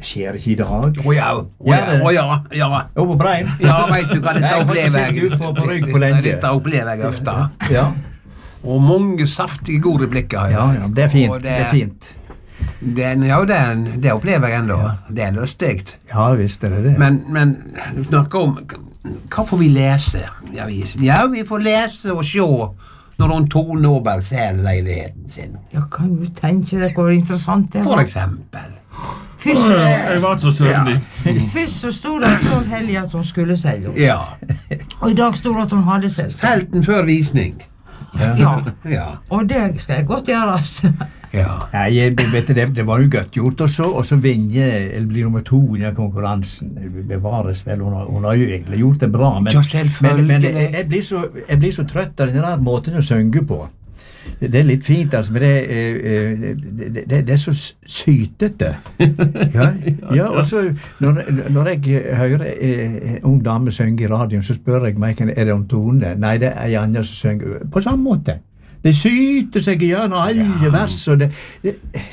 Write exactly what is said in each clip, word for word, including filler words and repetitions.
skjer ikke i dag. Å ja, å ja, å ja, ja. Over brein. Ja, vet du hva, dette opplever jeg. Ut på, på rygg på lenge. Dette opplever jeg ofte. Ja. Og mange saftige, gode replikker. Ja, ja, det er fint, Og det, det er fint. Den, ja, den, det opplever jeg enda. Det er løstigt. Ja, visst er det det. Men, men du snakker om, hva får vi lese i avisen? Ja, vi får lese og se når hun Tone Nordberg selger leiligheten sin. Ja, kan du tenke deg hvor interessant det var? For eksempel. Først, Jeg var så søvnig. først så stod det før helgen at hun skulle selge. Ja. Og i dag stod det at hun hadde selgt. Felten før visning. Ja. Ja. Og det skal jeg godt gjøres. Ja. Nei, jeg, vet du, det, det var jo godt gjort, og så, og så vinner, eller blir nummer to i den konkurransen. Bevares vel, hun har, hun har jo egentlig gjort det bra, men, Ja, selvfølgelig. men, men jeg, jeg, blir så, jeg blir så trøtt av den der måten å synge på. Det, det er litt fint, altså, men det, eh, det, det, det er så sytete. Ja, ja, og så når, når jeg hører eh, en ung dame synge i radioen, så spør jeg meg, er det om Tone? Nei, det er Janja som synger på samme måte. Det syter seg gjennom alle ja. vers, og det, det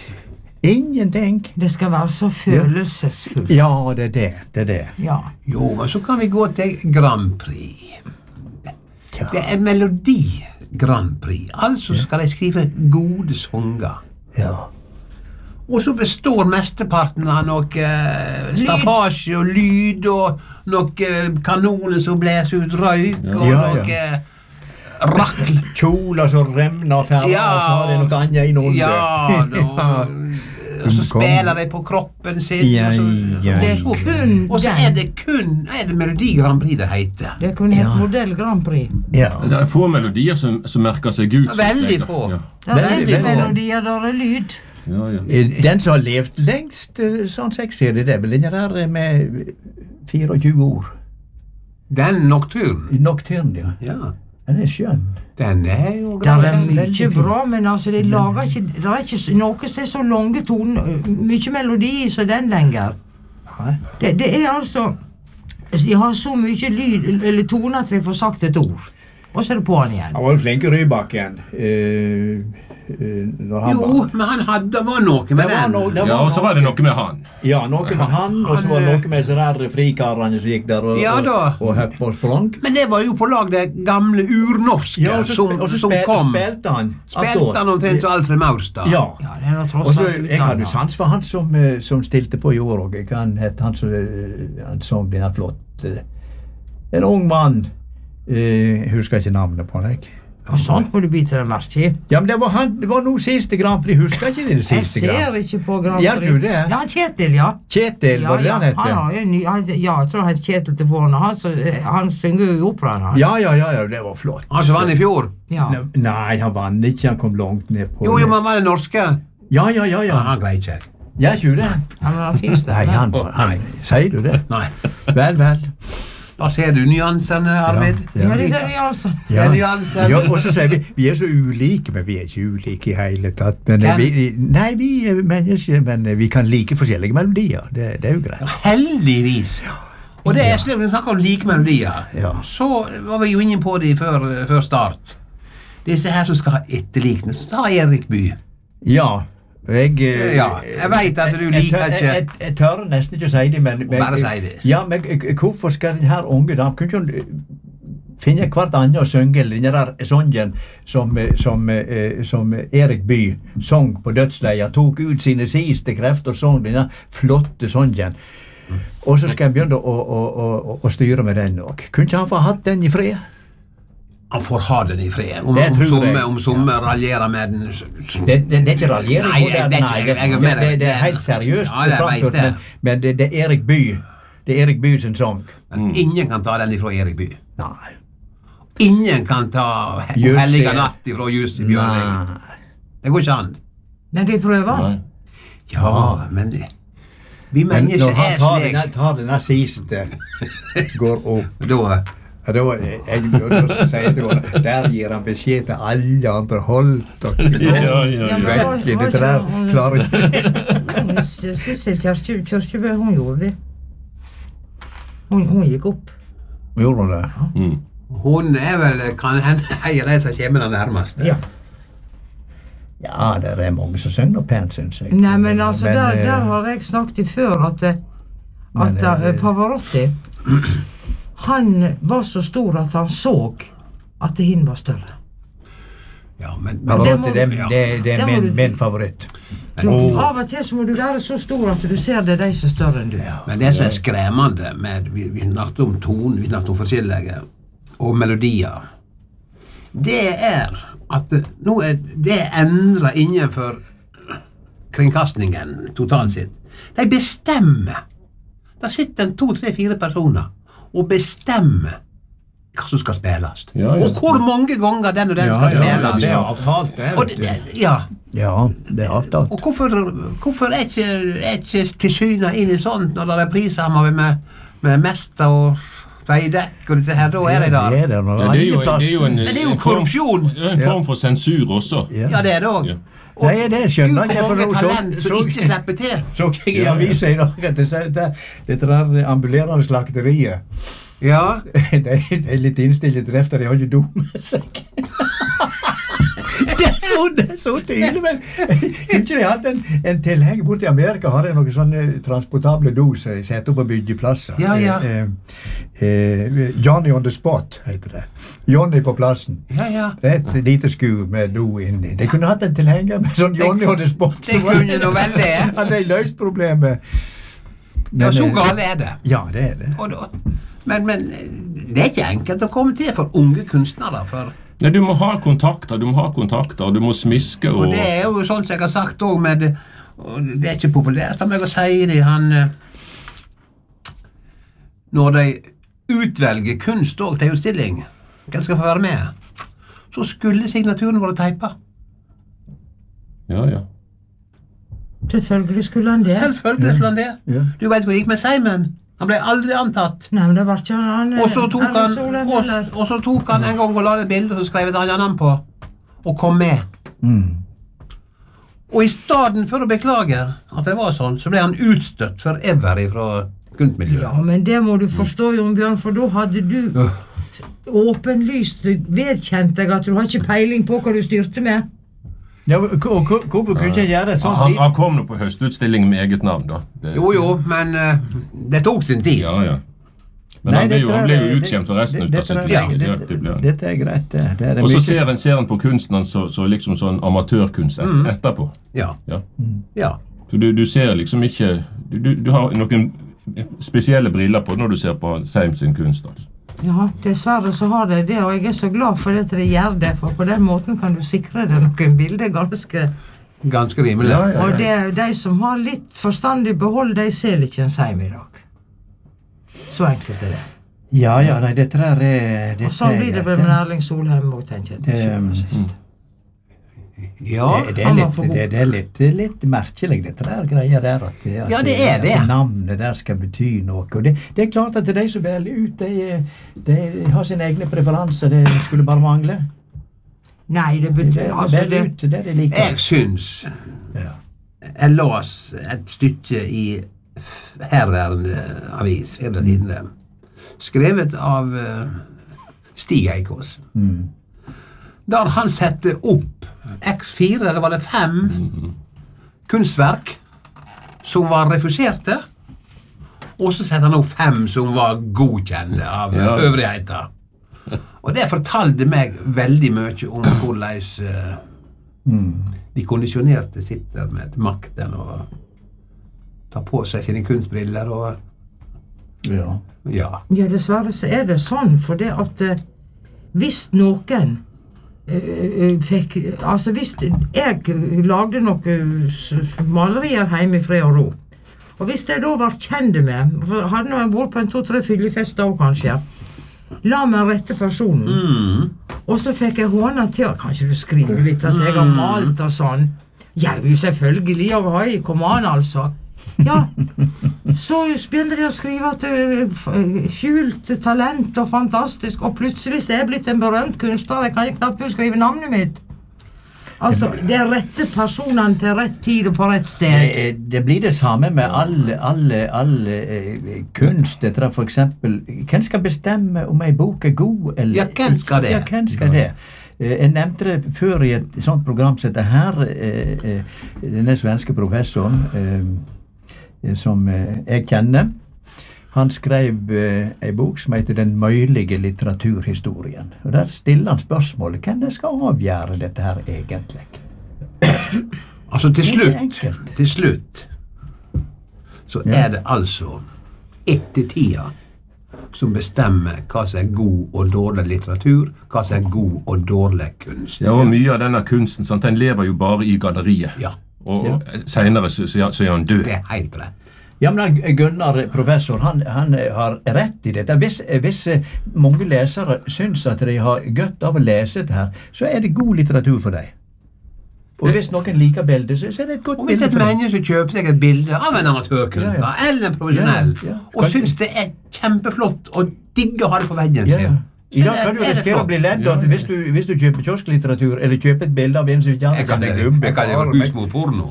ingenting. Det skal være så følelsesfullt. Ja, det er det, det er det. Ja. Jo, men så kan vi gå til Grand Prix. Ja. Det er Melodi Grand Prix. Altså skal jeg skrive gode sanger. Ja. Og så består mesteparten av noe uh, staffasje og lyd, og noe kanoner som blæser ut røyk, og Ja, ja. noe rakl. Kjoler som remner ferdig, Ja. og så er det noe annet innunder. Ja, da, og så spiller de på kroppen sin, Ja, og, så, ja, Det er og, så, kun og så den. er det kun er det Melodi Grand Prix det heter. Det kunne hett Ja. Modell Grand Prix. Ja. Det er få melodier som, som merker seg ut. som Veldig sprekker. få. Ja. Det er Veldig veldig bra. melodier, der er lyd. Ja, ja. Eh, Den som har levd lengst, eh, sånn som jeg ser det, det er vel den der med fireogtjue år. Den Nocturne. Nocturne, ja. Ja. Den er skjønn. Den er jo Det er mye veldig fint. bra, men altså, de lager ikke, det er ikke s- noe som er så lange toner, mye melodi i som den lenger. Nei. Det, det er altså, de har så mye lyd, eller toner til de får sagt et ord. Og så er det på han igjen. Han var jo flink i Rybakken. eh, eh, når han Jo, var. men han hadde, det var noe med Det var den. noe- det Ja, og så var det noe med han. Ja, noe med han, og så var det noe med disse der frikarene som gikk der og, Ja, da. og, og hopp og sprang. Men det var jo på lag det gamle urnorske Ja, og så, som, sp- og så som spil, kom. spilte han. Spilte han omtrent som Alfred Maurstad. Ja. Ja, det er noe Og tross så, alt jeg hadde jo utdannet. sans for han som, eh, som stilte på i år òg. Han het han som eh, han sang den her flott eh, En ung mann. eh, Jeg husker ikke navnet på han, jeg. Og sånt må du bite deg merke i. Ja, men det var han, det var nå siste Grand Prix. Husker ikke det, det Jeg siste ser Grand Prix? ikke på Grand Gjør Prix. du det? Ja, Kjetil, ja. Kjetil, Ja, var det det ja, han han hette? har jo en ny, han, ja, jeg tror han heter Kjetil til fornavn. Han, så- han synger jo i operaen, han. Ja, ja, ja, ja, det var flott. Han som vant i fjor. Ja. Ne- Nei, han vant ikke. Han kom langt ned på Jo, jo, men var det norske? Ja, ja, ja. Ja, ja. han greier ikke. Jeg er ikke det. Ja, men han finnes Nei, der. han, var- han Sier du det? Nei. Vel, vel. Da ser du nyansene, Arvid. Ja, Ja, det er det, altså. Det er nyanser. Ja, og så sier vi vi er så ulike, men vi er ikke ulike i hele tatt. Men Hvem? vi, nei, vi er mennesker, men vi kan like forskjellige melodier. Det, det er jo greit. Heldigvis. Og det er slik vi snakker om like melodier. Ja. Så var vi jo inne på det før, før start. Disse her som skal ha etterlikne. Så tar Erik Bye. Ja. Jeg, eh, Ja, jeg vet at du jeg- liker jeg, ikke- Jeg, jeg, jeg tør nesten ikke å si det, men, men Bare si det. Ja, men eh, hvorfor skal den her unge dame kunne ikke hun finne hvert annet å synge, eller den der sangen som, eh, som, eh, som Erik Bye sang på dødsleia, tok ut sine siste krefter og sang denne flotte sangen. Og så skal han begynne å, å, å, å styre med den òg. Kunne ikke han få hatt den i fred? Han får ha den i fred. Om, Det om tror somme, jeg. om somme raljerer med den. så- så- Det, det, det er ikke raljering Nei, på det, det er ikke- nei, jeg- det, jeg er det, med deg. det, det er helt seriøst Ja, jeg framført, vet det. men, men det, det er Erik Bye. Det er Erik Bye sin sang. Men ingen kan ta den ifra Erik Bye. Nei. Ingen kan ta He- Jussi. Hellige natt ifra Jussi Bjørling. Nei. Det går ikke an. Men de prøver. Nei. Ja, men det, vi Men mennesker når han er tar slik. den, tar den der siste, går opp. Da Ja, da, jeg, jeg, sier til henne, der gir han beskjed til alle andre. Hold dere Ja, ja, ja. men vekk. var- var Dette ikke der han- klarer ikke Sissel Kjerstjø- Kjørsjøbø, hun gjorde det. Hun, hun gikk opp. Gjorde hun det? Mm. Hun er vel kan hende en av de som kommer den nærmest. Ja. Ja, det er mange som synger noe pent, synes jeg. Nei, men altså, Men, der, eh, der har jeg snakket i før at, eh, Men, at eh, eh, Pavarotti, han var så stor at han så at hin var større. Ja, men, men Pavarotti, det, må- det, det, det Det er må min, du- min favoritt. Du, Åh. Av og til så må du være så stor at du ser det er de som er større enn du. Men det som er skremmende med Vi, vi snakket om tonen, vi snakket om forskjellige og melodier. Det er at det, nå er det endret innenfor kringkastningen totalt sett. De bestemmer. Der sitter en to, tre, fire personer og bestemmer hva som skal spilles. Ja, ja. Og hvor mange ganger den og den Ja, skal ja, spilles. det er avtalt, det. Og vet det, du. ja. Ja, det er avtalt. Og hvorfor, hvorfor er ikke, er ikke tilsynet inn i sånt når det er prissammer med, med Mesta og Veidekke og disse her, da er de der. Det er det når Ja, det er jo, andre det er jo en, Men det er jo en form- korrupsjon. Ja, en form for sensur også. Ja. Ja, det er det òg. Ja. Og Nei, det skjønner jeg, Gud, for hvor mange nå så- talent som så- ikke slipper til. Så jeg i Ja, ja. avisa i dag at det, det, dette der ambulerende slakteriet, Ja. det er, det er litt innstilt drift, og de har ikke do med seg. Det er så, det er så tydelig, men kunne ikke de hatt en, en tilhenger bort i Amerika, har de noen sånne transportable do som de setter opp på byggeplasser. Ja, ja. Eh, eh, Johnny on the spot, heter det. Johnny på plassen. Ja, ja. Det er et lite skur med do inni. De kunne hatt en tilhenger med sånn Johnny on the spot. Det kunne nå vel det. Hadde de løst problemet. Ja, så eh, gale er det. Ja, det er det. Og da, men, men det er ikke enkelt å komme til for unge kunstnere. For, Nei, du må ha kontakter, du må ha kontakter, og du må smiske og og det er jo sånn som jeg har sagt òg med og det er ikke populært av meg å si det. Han eh, Når de utvelger kunst òg til utstilling, hvem skal få være med, så skulle signaturen vært teipa. Ja, ja. Selvfølgelig skulle han det. Selvfølgelig skulle han det. Ja. Du vet hvor det gikk med Simon. Han ble aldri antatt. Nei, men det var ikke han... Og så tok Erling han, Solheim og, heller. og så tok han en gang og la et bilde og så skrev et annet navn på, og kom med. Mm. Og i stedet for å beklage at det var sånn, så ble han utstøtt forever fra kunstmiljøet. Ja, men det må du forstå, Jon Bjørn, for da hadde du åpenlyst vedkjent deg at du har ikke peiling på hva du styrte med. Ja, og hvor- hvor- hvorfor kunne ikke jeg gjøre det sånn? Han, han kom nå på høstutstilling med eget navn, da. Det, Jo, jo, men eh, det tok sin tid. Ja, ja. Men Nei, han ble jo, dette han ble er- jo utskjemt for resten det- ut av dette sitt er- liv. Ja, Det- dette- det ble han. Dette er greit, det. det er Og så mye- ser en, ser en på kunsten hans så, så liksom sånn amatørkunst et, Mm. etterpå. Ja, Ja. ja. For du, du ser liksom ikke du, du, du har noen spesielle briller på når du ser på Seim sin kunst. Altså. Ja, dessverre så har det det, og jeg er så glad for at det gjør det, for på den måten kan du sikre deg noen bilder ganske... Ganske rimelig. Ja, ja. Og det, de som har litt forstandig behold, de ser ikke en seim i dag. Så enkelt er det. Ja, ja, nei, dette der er... Og Dette sånn er blir det greit, vel med Erling Solheim og tenker jeg til Det- sjuende og sist. Ja, Det, det, er han var litt, for god. det, det er litt, litt merkelig, dette der greia der. At, det- at Ja, det er det. At navnet der skal bety noe. Og det, det er klart at de som velger ut, de, de har sine egne preferanser. Det skulle bare mangle. Nei, det De betyr altså velger det, ut det de liker. jeg syns Ja. jeg las et stykke i f- herværende avis, Fedre Tidende, skrevet av eh, Stig Eikås, Mm. der han setter opp X fire, eller var det fem, kunstverk som var refuserte, og så setter han opp fem som var godkjente av Ja. ja. øvrigheter. Og det fortalte meg veldig mye om hvordan eh, Mm. de kondisjonerte sitter med makten og tar på seg sine kunstbriller og Ja. ja. ja, dessverre så er det sånn, for det at eh, hvis noen eh, eh, fikk Altså hvis jeg lagde noen s- malerier hjemme i fred og ro, og hvis jeg da var kjent med, for hadde nå jeg vært på en to-tre fyllefester òg kanskje, la meg rette personen, Mm. og så fikk jeg håna til kan ikke du skrive litt at jeg har malt og sånn. Jeg vil selvfølgelig og hei, kom an altså. Ja, så begynner de å skrive at det er skjult talent og fantastisk, og plutselig så er jeg blitt en berømt kunstner, jeg kan ikke knapt skrive navnet mitt. Altså, det er rette personene til rett tid og på rett sted. Det, det blir det samme med alle, alle, alle eh, kunst. Det er for eksempel, hvem skal bestemme om en bok er god eller Ja, hvem skal det? Ja, hvem skal det? Eh, Jeg nevnte det før i et sånt program som dette her. eh, eh, Denne svenske professoren eh, som eh, jeg kjenner, han skrev eh, en bok som heter Den møyelige litteraturhistorien. Og der stiller han spørsmålet hvem det skal avgjøre dette her egentlig. Altså, til Det er slutt, enkelt. til slutt, så Ja. er det altså ettertida som bestemmer hva som er god og dårlig litteratur, hva som er god og dårlig kunst. Ja, og mye av denne kunsten, sant, den lever jo bare i galleriet. Ja, Og, og senere så, så, så er han død. det er helt rett. Ja, men Gunnar, professor, han, han har rett i dette. Hvis, hvis mange lesere syns at de har godt av å lese dette her, så er det god litteratur for dem. Og hvis noen liker bildet, så så er det et godt Og hvis bilde et for dem. menneske kjøper seg et bilde av en amatørkunstner Ja, ja. eller en profesjonell, Ja, ja. og syns det er kjempeflott og digger å ha det på veggen Ja, sin, ja. I så dag kan du er det risikere å flott. bli ledd Ja, at ja. hvis du, hvis du kjøper kiosklitteratur, eller kjøper et bilde av en som ikke Jeg kan det jeg kan gjøre husmorporno.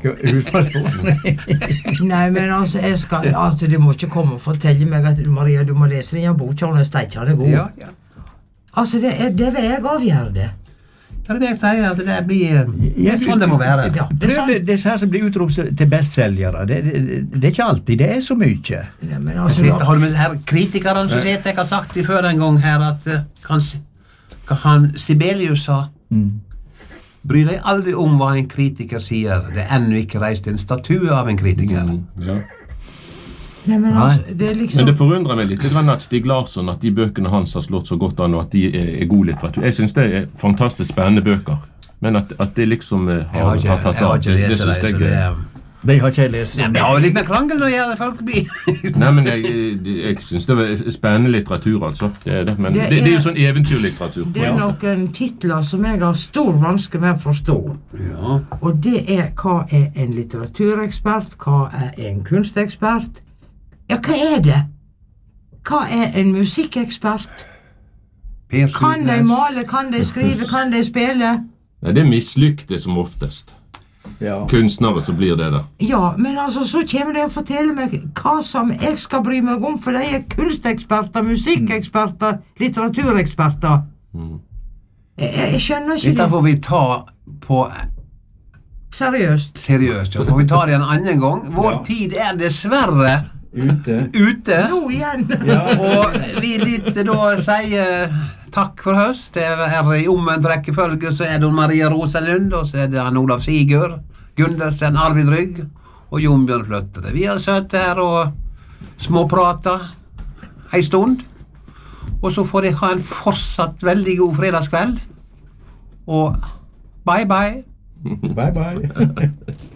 Nei, men altså, jeg skal, altså, du må ikke komme og fortelle meg at Maria, du må lese denne boka, og steikene er god. Ja, ja. Altså, det, er, det vil jeg avgjøre det. Det er det jeg sier, at det blir Det er sånn det må være. Ja, det er Prøv sant. det, det her som blir utropt til bestselgere. Det, det, det er ikke alltid det er så mye. Nei, men Jeg altså, vet, har du med her kritikerne som sitter, jeg har sagt det før en gang her, at eh, kan, S- kan han Sibelius sa, Mm. bry deg aldri om hva en kritiker sier, det er ennå ikke reist en statue av en kritiker. Mm, ja. nei, men altså, det er liksom... Men det forundrer meg litt grann at Stig Larsson, at de bøkene hans har slått så godt an, og at de er, er god litteratur. Jeg synes det er fantastisk spennende bøker, men at, at det liksom eh, Jeg har, har ikke, har tatt jeg har av, ikke det, det lest synes det, så jeg det er... er... Det har ikke jeg lest. Nei, men det har jo litt med krangel å gjøre, folk blir... Nei, men jeg, jeg, jeg synes det er spennende litteratur, altså. Det er det, men Det det, det, er- er jo sånn eventyrlitteratur. Det er noen titler som jeg har stor vanske med å forstå. Ja, Og det er hva er en litteraturekspert, hva er en kunstekspert? Ja, hva er det? Hva er en musikkekspert? Per Kan de Sundnes. male, kan de skrive, kan de spille? Nei, det er mislykte som oftest. Ja. Kunstnere så blir det da. Ja, men altså, så kommer de og forteller meg hva som jeg skal bry meg om, for de er kunsteksperter, musikkeksperter, litteratureksperter. Mm. Jeg, jeg, jeg skjønner ikke Dette det. får vi ta på Seriøst. seriøst, ja. Får vi ta det en annen gang. Vår Ja. tid er dessverre Ute. ute. Nå igjen. Og vi lytter da sier takk for høst. Det er i omvendt rekkefølge, så er det Maria Rosalund, og så er det han Olav Sigurd, Gundersen, Arvid Rygg og Jon Bjørn Fløttere. Vi har sittet her og småprata ei stund, og så får de ha en fortsatt veldig god fredagskveld. Og bye bye. Bye bye.